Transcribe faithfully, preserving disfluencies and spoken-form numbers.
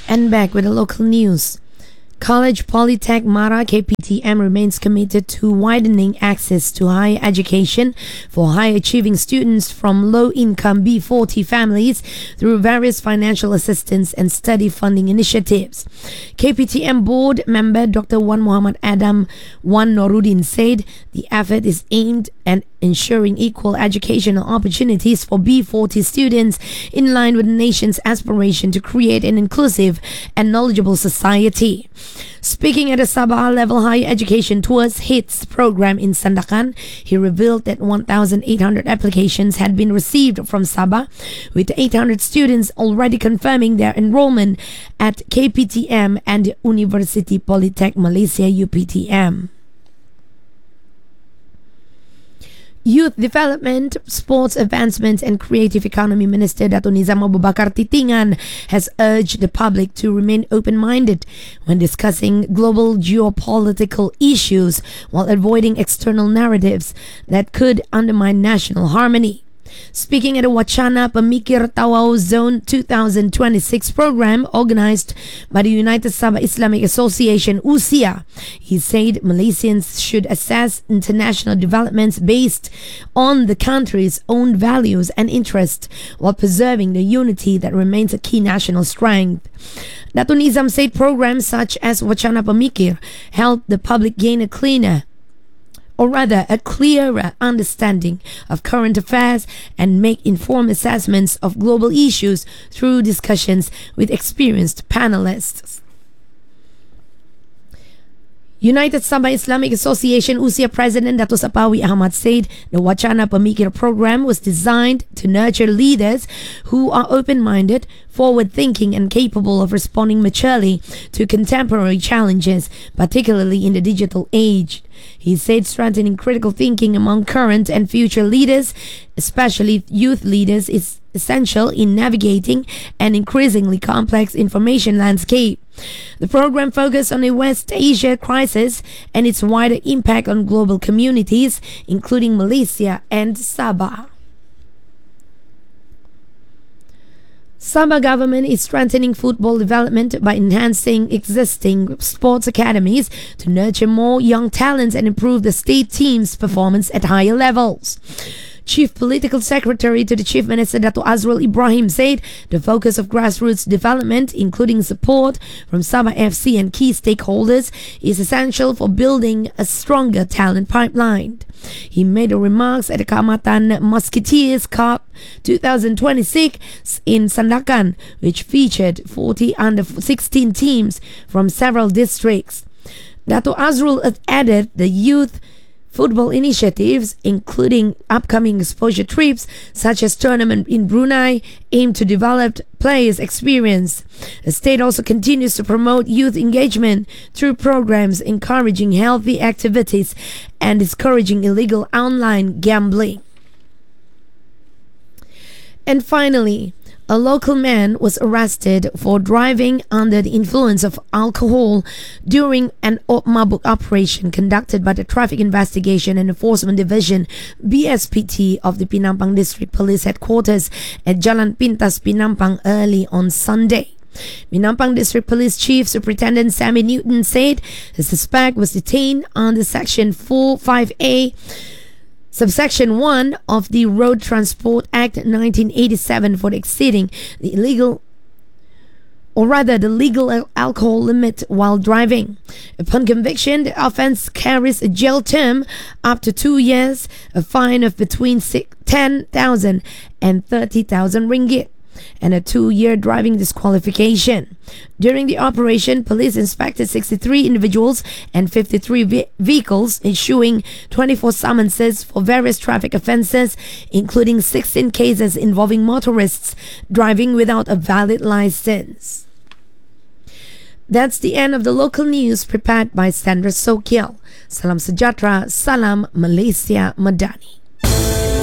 And back with the local news. College Polytech Mara K P T M remains committed to widening access to higher education for high-achieving students from low-income B forty families through various financial assistance and study funding initiatives. K P T M board member Doctor Wan Muhammad Adam Wan Noruddin said the effort is aimed at ensuring equal educational opportunities for B forty students in line with the nation's aspiration to create an inclusive and knowledgeable society. Speaking at a Sabah Level Higher Education Tours HITS program in Sandakan, he revealed that one thousand eight hundred applications had been received from Sabah, with eight hundred students already confirming their enrollment at K P T M and University Polytech Malaysia U P T M. Youth Development, Sports Advancement and Creative Economy Minister Dato' Nizam Abu Bakar Titingan has urged the public to remain open-minded when discussing global geopolitical issues while avoiding external narratives that could undermine national harmony. Speaking at a Wacana Pemikir Tawau Zone twenty twenty-six program organized by the United Sabah Islamic Association U S I A, he said Malaysians should assess international developments based on the country's own values and interests while preserving the unity that remains a key national strength. Dato' Nizam said programs such as Wacana Pemikir help the public gain a cleaner or rather a clearer understanding of current affairs and make informed assessments of global issues through discussions with experienced panelists. United Sabah Islamic Association U S I A President Dato' Sapawi Ahmad said the Wacana Pemikir program was designed to nurture leaders who are open-minded, forward-thinking and capable of responding maturely to contemporary challenges, particularly in the digital age. He said strengthening critical thinking among current and future leaders, especially youth leaders, is essential in navigating an increasingly complex information landscape. The program focused on the West Asia crisis and its wider impact on global communities, including Malaysia and Sabah. Sabah government is strengthening football development by enhancing existing sports academies to nurture more young talents and improve the state team's performance at higher levels. Chief Political Secretary to the Chief Minister Dato' Azrul Ibrahim said the focus of grassroots development, including support from Sabah F C and key stakeholders, is essential for building a stronger talent pipeline. He made the remarks at the Kaamatan Musketeers Cup twenty twenty-six in Sandakan, which featured forty under sixteen teams from several districts. Dato' Azrul added the youth football initiatives, including upcoming exposure trips such as tournament in Brunei, aim to develop players' experience. The state also continues to promote youth engagement through programs encouraging healthy activities and discouraging illegal online gambling. And finally, a local man was arrested for driving under the influence of alcohol during an op mabuk operation conducted by the Traffic Investigation and Enforcement Division B S P T of the Penampang District Police Headquarters at Jalan Pintas, Penampang early on Sunday. Penampang District Police Chief Superintendent Sammy Newton said the suspect was detained under Section four five A Subsection one of the Road Transport Act nineteen eighty-seven for exceeding the illegal, or rather the legal al- alcohol limit while driving. Upon conviction, the offense carries a jail term up to two years, a fine of between ten thousand and thirty thousand ringgit, and a two-year driving disqualification. During the operation, police inspected sixty-three individuals and fifty-three ve- vehicles, issuing twenty-four summonses for various traffic offences, including sixteen cases involving motorists driving without a valid license. That's the end of the local news prepared by Sandra Sokiel. Salam Sejahtera, Salam Malaysia Madani.